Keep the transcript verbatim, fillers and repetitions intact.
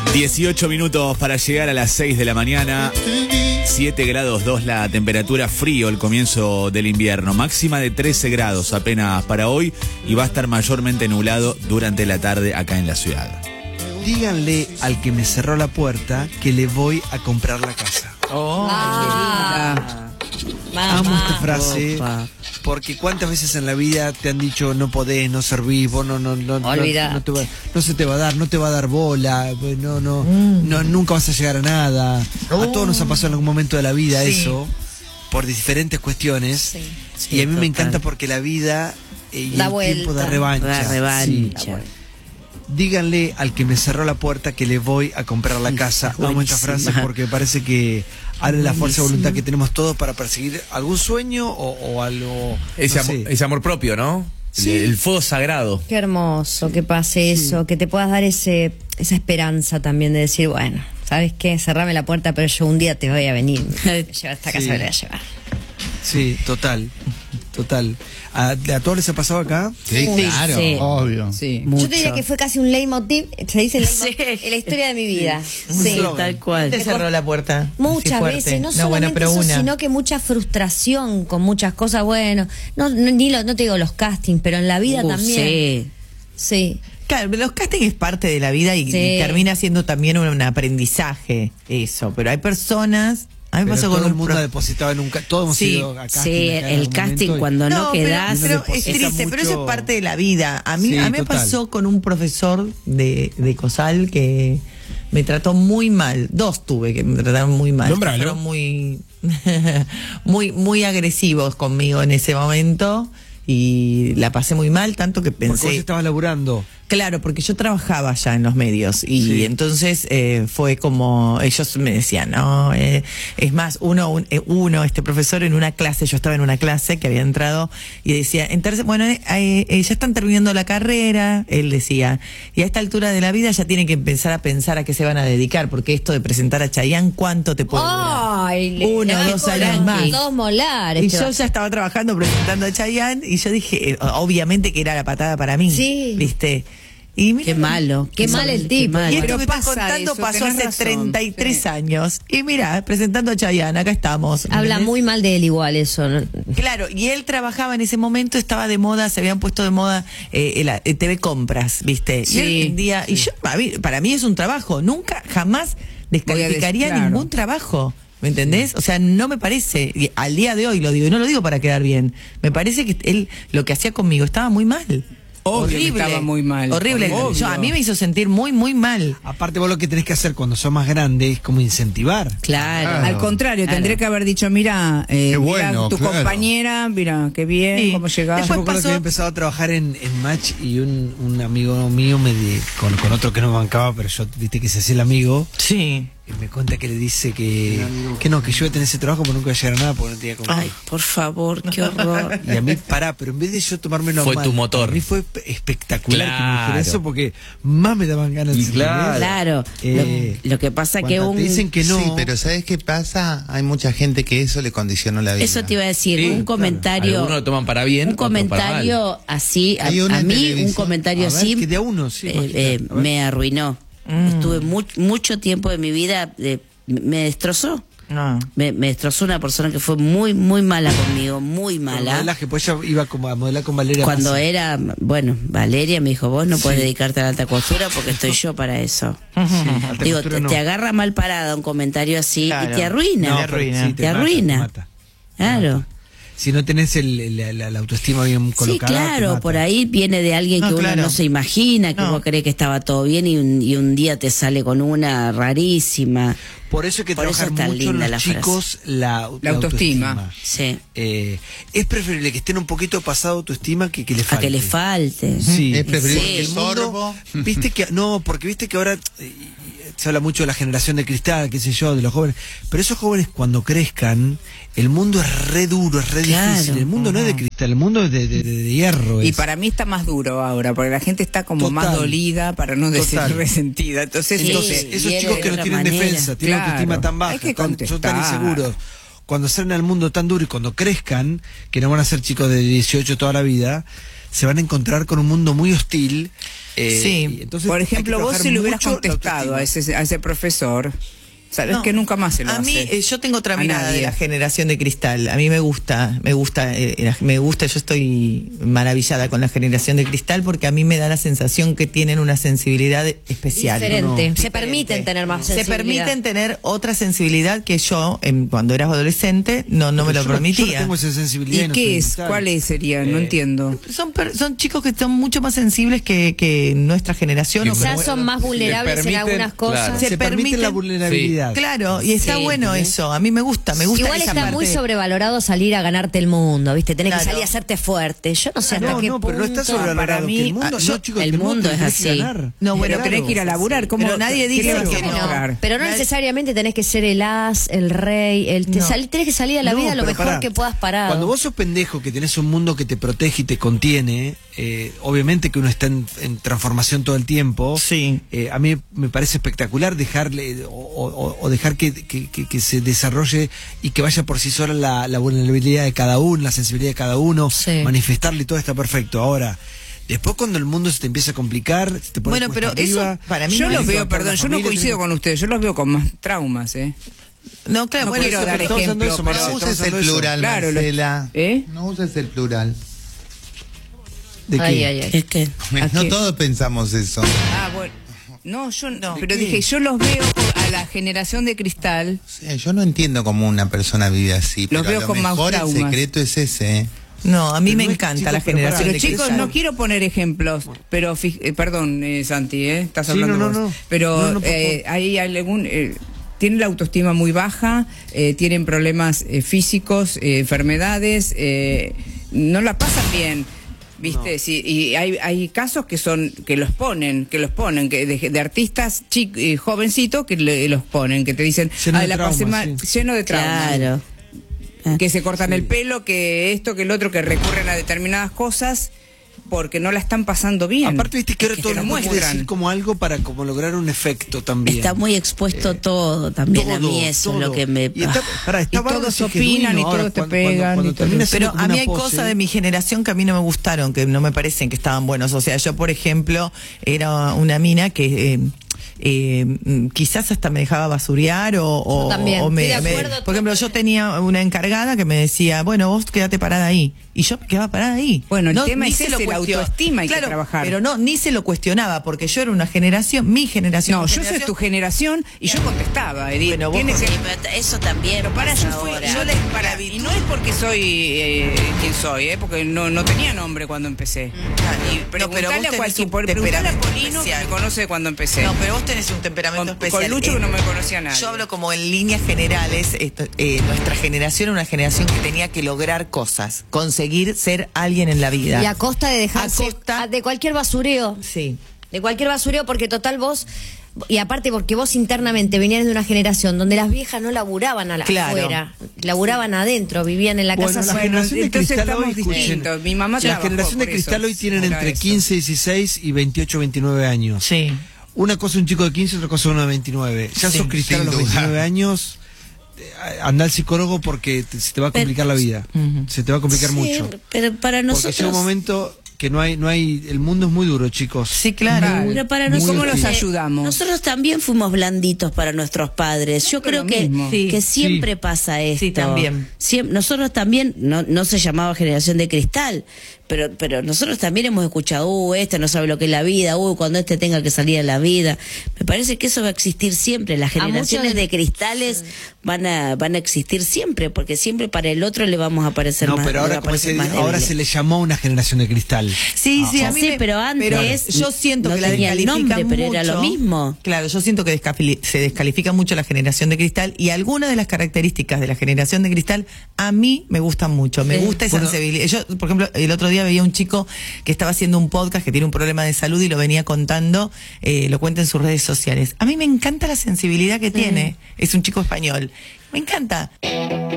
dieciocho minutos para llegar a las seis de la mañana. siete grados dos la temperatura, frío el comienzo del invierno. Máxima de trece grados apenas para hoy y va a estar mayormente nublado durante la tarde acá en la ciudad. Díganle al que me cerró la puerta que le voy a comprar la casa. Oh, Ah. Mamá. Amo esta frase. Opa. Porque cuántas veces en la vida te han dicho no podés, no servís, vos no, no, no, no, Olvidá. no, te va- no se te va a dar, no te va a dar bola, no, no, no, nunca vas a llegar a nada. A todos nos ha pasado en algún momento de la vida Sí. eso, por diferentes cuestiones. Sí. Sí, Y a mí me total. encanta porque la vida eh, y Da el vuelta. tiempo da revancha. Da revancha. Sí. Da vuelta. Díganle al que me cerró la puerta que le voy a comprar la casa. Amo esta Buenísima. frase porque parece que abre la fuerza de voluntad que tenemos todos para perseguir algún sueño o, o algo. Ese, no amor, sé. ese amor propio, ¿no? Sí. El, el fuego sagrado. Qué hermoso que pase eso, que te puedas dar ese esa esperanza también de decir, bueno, ¿sabes qué? Cerrame la puerta, pero yo un día te voy a venir. Lleva esta casa, Sí. me la voy a llevar. Sí, total. Total. ¿A, ¿A todos les ha pasado acá? Sí, Uy, claro, sí. obvio. Sí. Yo te diría que fue casi un leitmotiv, se dice leitmotiv, Sí. en la historia de mi vida. Un Sí. slogan. Tal cual. Te cerró la puerta. Muchas Así fuerte. veces, no, No, solamente bueno, pero eso, una. sino que mucha frustración con muchas cosas, bueno, no, no, ni lo, no te digo los castings, pero en la vida Uh, también. sí. Sí. Claro, los castings es parte de la vida y, Sí. y termina siendo también un, un aprendizaje eso. Pero hay personas. A mí me Pero pasó todo con el un mundo pro- ha depositado en un ca- todos hemos Sí, ido a casting Sí, acá en el algún casting momento y- cuando no, pero- quedás. Pero, deposita es triste, pero eso mucho- es parte de la vida. A mí, Sí, a mí me total. pasó con un profesor de, de COSAL que me trató muy mal. Dos tuve que me trataron muy mal. Nómbralo. Fueron muy, muy, muy agresivos conmigo en ese momento y la pasé muy mal, tanto que Porque vos pensé. estabas laburando. Claro, porque yo trabajaba ya en los medios y Sí. entonces eh, fue como ellos me decían, no, eh, es más, uno, un- eh, uno, este profesor en una clase, yo estaba en una clase que había entrado y decía, en tercer- bueno, eh, eh, eh, ya están terminando la carrera, él decía, y a esta altura de la vida ya tienen que empezar a pensar a qué se van a dedicar, porque esto de presentar a Chayanne, ¿cuánto te puede durar? Ay, le- Uno, le dos dejó años los más. Dos molares. Y te yo va. ya estaba trabajando presentando a Chayanne y yo dije, eh, obviamente que era la patada para mí. Sí. ¿Viste? Y mira, Qué malo. Qué mal el tipo. mal. y esto Pero que estás pasa contando eso, pasó tenés hace razón, treinta y tres sí. años. Y mira, presentando a Chayanne, acá estamos. Habla ¿entendés? muy mal de él igual eso, ¿no? Claro, y él trabajaba en ese momento, estaba de moda, se habían puesto de moda eh, el- eh, T V Compras, ¿viste? Sí, y él vendía, y yo, a mí- para mí es un trabajo, nunca, jamás descalificaría Voy a des- claro. ningún trabajo. ¿Me entendés? O sea, no me parece, y al día de hoy lo digo, y no lo digo para quedar bien, me parece que él lo que hacía conmigo estaba muy mal. Obvio que estaba muy mal. Horrible. Obvio. Yo, a mí me hizo sentir muy, muy mal. Aparte vos lo que tenés que hacer cuando sos más grande es como incentivar. Claro. Claro. Al contrario, Claro. tendría que haber dicho, mira, eh, Qué mira bueno, tu claro. compañera, mira, qué bien, Sí. cómo llegás. Yo Después me acuerdo pasó- que había empezado a trabajar en, en Match y un, un amigo mío me di- con, con otro que no me bancaba, pero yo viste que se hacía el amigo, Sí. y me cuenta que le dice que, que no, que yo iba a tener ese trabajo pero nunca iba a llegar a nada porque no tenía como. Ay, por favor, qué horror. Y a mí, pará, pero en vez de yo tomármelo Fue mal, tu motor. a mí fue espectacular que me dijera Claro. eso porque más me daban ganas de Y claro. Claro. Eh, lo, lo que pasa que Cuando un... te dicen que no. Sí, pero ¿sabes qué pasa? Hay mucha gente que eso le condicionó la vida. Eso te iba a decir, Sí, un comentario... Algunos lo toman para bien, un otros para mal. comentario así, a, Hay una a mí un televisión- comentario a ver, así que de a uno, sí, eh, imagínate. eh, A ver. me arruinó. Estuve mu- mucho tiempo de mi vida, eh, me destrozó. No. Me, me destrozó una persona que fue muy, muy mala conmigo, muy Con mala. modelaje, pues ella iba como a modelar con Valeria Cuando Massa. era, bueno, Valeria me dijo, vos no podés dedicarte a la alta costura porque estoy yo para eso. Alta Digo, costura te, no. te agarra mal parada un comentario así Claro. y te arruina. No, Te pero arruina. sí, Te mata, arruina. te mata. Claro. Si no tenés el, el- la, la autoestima bien Sí, colocada. te claro, mata. por ahí viene de alguien No, que uno claro. no se imagina, que No. vos crees que estaba todo bien y un, y un día te sale con una rarísima. Por eso hay que Por eso trabajar está mucho en linda los la chicos la, La autoestima. Sí. Eh, es preferible que estén un poquito pasado autoestima que que le A falte. que le falte. Sí, Es preferible Sí. que el el mundo, sorbo. viste que no, porque viste que ahora eh, se habla mucho de la generación de cristal, qué sé yo, de los jóvenes, pero esos jóvenes cuando crezcan, el mundo es re duro, es re Claro. difícil, el mundo no es de cristal, el mundo es de, de- de- de hierro. Y es. para mí está más duro ahora, porque la gente está como Total. más dolida, para no decir Total. resentida. Entonces, Sí, Entonces, y esos era chicos de que no otra tienen manera. defensa, tienen Claro. autoestima tan baja, Hay que tan- son tan contestar. inseguros, cuando salen al mundo tan duro y cuando crezcan, que no van a ser chicos de dieciocho toda la vida, se van a encontrar con un mundo muy hostil Eh, Sí. y entonces Por hay que ejemplo, vos trabajar si le hubieras mucho la contestado a autoestima. ese, a ese profesor, sabes No, que nunca más se lo a hace. mí eh, yo tengo otra A mirada nadie. de la generación de cristal. A mí me gusta, me gusta, eh, la- me gusta. Yo estoy maravillada con la generación de cristal porque a mí me da la sensación que tienen una sensibilidad especial. Diferente. No, Se diferente. permiten tener más Se sensibilidad. permiten tener otra sensibilidad que yo, en- cuando era adolescente, no no me lo Yo no- Yo no permitía. tengo esa sensibilidad. ¿Y no qué soy es? cristal. ¿Cuáles serían? No Eh, entiendo. Son, per- son chicos que son mucho más sensibles que, que nuestra generación. o Quizás que- son más vulnerables en permiten, algunas cosas. claro. Se, Se permite permiten- la vulnerabilidad. Claro, y está Sí. bueno eso. A mí me gusta, me gusta Igual esa está parte. muy sobrevalorado salir a ganarte el mundo, ¿viste? Tenés Claro. que salir a hacerte fuerte. Yo no sé hasta No, qué no, pero no está punto- sobrevalorado. Para mí, que el mundo, ah, no, yo- chicos, el que mundo es tenés que así. ganar. No, bueno, Pero tenés que ir a laburar. ¿Cómo, Pero nadie qué dice le vas a que no. mostrar? Pero no Nadie- necesariamente tenés que ser el as, el rey, el te No. sal- tenés que salir a la No, vida lo pero mejor pará. que puedas parar. Cuando vos sos pendejo, que tenés un mundo que te protege y te contiene, eh, obviamente que uno está en, en transformación todo el tiempo. Sí. Eh, a mí me parece espectacular dejarle o, o- o dejar que, que- que- que se desarrolle y que vaya por sí sola la, la vulnerabilidad de cada uno, la sensibilidad de cada uno, Sí. manifestarle y todo está perfecto. Ahora, después cuando el mundo se te empieza a complicar, se te pone Bueno, pero cuesta eso arriba, para mí Yo no los es veo, levantar perdón, la yo no familia, coincido tenés- con ustedes, yo los veo con más traumas, ¿eh? No, claro, No bueno, quiero eso- dar estamos usando ejemplo, eso, pero- Marcelo, No estamos uses el usando eso. plural, Claro, lo- Marcela. ¿Eh? No uses el plural. ¿De Ay, qué? ay, ay. Es que No qué? todos pensamos eso. Ah, bueno. No, yo no. No. Pero ¿De qué? dije, yo los veo a la generación de cristal. O sea, yo no entiendo cómo una persona vive así, Los pero veo a lo con más mejor el traumas. secreto es ese, ¿eh? No, a mí Pero me no es- encanta chicos, la pero generación pará, Pero de chicos, cristal. no quiero poner ejemplos, pero fij- eh, perdón, eh, Santi, ¿eh? Estás Sí, hablando no, no, vos. no. Pero No, no, por eh, favor. hay algún... eh, tienen la autoestima muy baja, eh, tienen problemas eh, físicos, eh, enfermedades, eh, no la pasan bien. ¿Viste? Sí, y hay, hay casos que son que los ponen, que los ponen, que de, de artistas chic, eh, jovencitos que le- los ponen, que te dicen, Lleno "Ay, de la pasé traumas, mal", sí. lleno de traumas. claro. Que se cortan el pelo, que esto, que el otro, que recurren a determinadas cosas porque no la están pasando bien. Aparte, viste que ahora Es todo te el lo mundo puede muestran. decir como algo para como lograr un efecto también. Está muy expuesto todo también. a todo, mí eso es todo. lo que me... Y está, pará, está Y bárbaro, todos es opinan genuino. y Ahora, todos te cuando- pegan cuando- cuando y todo. termina siendo Pero como a mí una hay pose, cosas de mi generación que a mí no me gustaron, que no me parecen que estaban buenos. O sea, yo, por ejemplo, era una mina que eh, eh, mm, quizás hasta me dejaba basurear o, o- Yo también, o me, estoy de me- acuerdo por ejemplo, yo tenía una encargada que me decía, bueno, vos quédate parada ahí. Y yo me quedaba parada ahí. Bueno, el tema ni es se ese, lo la cuestionaba. autoestima hay que Claro, trabajar. Pero no, ni se lo cuestionaba, porque yo era una generación, mi generación. No, mi yo soy generación- tu generación y yo contestaba, Edith. Bueno, vos Tiene con- que- Sí, pero eso también Pero para, pasa yo fui, ahora. yo le- para, y no es porque soy eh, quien soy, eh, porque no, no tenía nombre cuando empecé. Ah, Y no, pero preguntale vos a tenés cualquier, un por- preguntale a temperamento Polino que especial. me conoce cuando empecé. No, pero vos tenés un temperamento Con- especial. con Lucho que no me conocía nadie. Yo hablo como en líneas generales. Esto, eh, nuestra generación era una generación que tenía que lograr cosas, conseguir ser alguien en la vida. Y a costa de dejarse A costa- de cualquier basureo. Sí. De cualquier basureo, porque total vos, y aparte porque vos internamente venías de una generación donde las viejas no laburaban a la Claro. afuera, laburaban adentro, vivían en la Bueno, casa la sola. generación de entonces cristal estamos hoy, escuchen, distintos. Mi mamá la trabajó generación de por cristal eso. hoy tienen Era entre eso. quince, dieciséis y veintiocho, veintinueve años. Sí. Una cosa un chico de quince, otra cosa uno de veintinueve. Ya Sí, sos cristal a sin los duda. veintinueve años, eh, anda al psicólogo porque te- se te va a complicar la vida. Se te va a complicar Sí, mucho. pero para Porque nosotros... llega un momento que no hay, no hay, el mundo es muy duro, chicos. Sí, claro. Pero para Muy nosotros, ¿Cómo los difícil. ayudamos? Nosotros también fuimos blanditos para nuestros padres. Yo Pero creo lo que, mismo. que Sí. siempre Sí. pasa esto. Sí, también. Siem- nosotros también, no, no se llamaba generación de cristal, pero, pero nosotros también hemos escuchado, uh, este no sabe lo que es la vida, uh, cuando este tenga que salir a la vida. Me parece que eso va a existir siempre. Las A generaciones muchos- de cristales van a van a existir siempre, porque siempre para el otro le vamos a parecer No, más, pero le va ahora, a como parecer se, más ahora débiles. se le llamó una generación de cristal. Sí, sí, Ya a mí sé, me- pero antes yo siento no que la tenía el descalifican nombre, pero era mucho. lo mismo. Claro, yo siento que descafili- se descalifica mucho la generación de cristal y algunas de las características de la generación de cristal a mí me gustan mucho. Me Sí. gusta esa Bueno. sensibilidad. Yo, por ejemplo, el otro día veía un chico que estaba haciendo un podcast que tiene un problema de salud y lo venía contando, eh, lo cuenta en sus redes sociales. A mí me encanta la sensibilidad que tiene. Es un chico español. Me encanta.